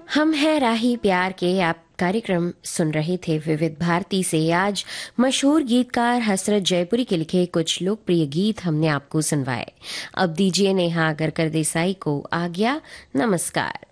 हम हैं राही प्यार के। आप कार्यक्रम सुन रहे थे विविध भारती से। आज मशहूर गीतकार हसरत जयपुरी के लिखे कुछ लोकप्रिय गीत हमने आपको सुनवाए। अब दीजिए नेहा अगरकर देसाई को आज्ञा। नमस्कार।